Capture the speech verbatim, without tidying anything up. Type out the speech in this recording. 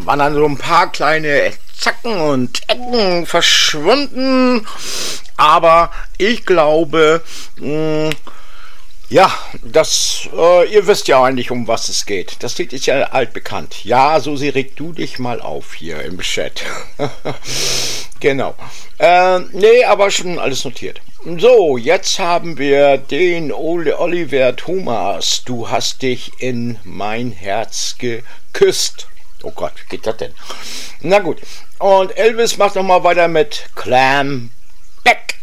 waren dann so ein paar kleine Zacken und Ecken verschwunden. Aber ich glaube, mh, ja, das, äh, ihr wisst ja eigentlich, um was es geht. Das Lied ist ja altbekannt. Ja, Susi, reg du dich mal auf hier im Chat. Genau. Äh, nee, aber schon alles notiert. So, jetzt haben wir den Oliver Thomas. Du hast dich in mein Herz geküsst. Oh Gott, wie geht das denn? Na gut. Und Elvis macht nochmal weiter mit Clam Back.